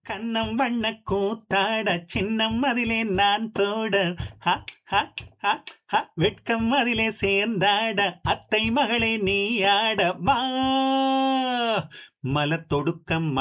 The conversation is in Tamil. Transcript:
கண்ணம் வண்ண கூத்தாட சின்னம் அதிலே நான் போட ஹ, ஹ, ஹ, ஹ, வெட்கம் அதிலே சேர்ந்தாட அத்தை மகளே நீ ஆட வா மலர் தொடுக்கம்